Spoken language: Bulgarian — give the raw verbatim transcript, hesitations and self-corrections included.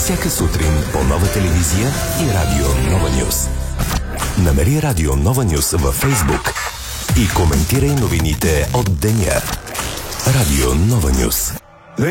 Всяка сутрин по Нова телевизия и Радио Нова Нюс. Намери Радио Нова Нюс във Фейсбук и коментирай новините от деня. Радио Нова Нюс.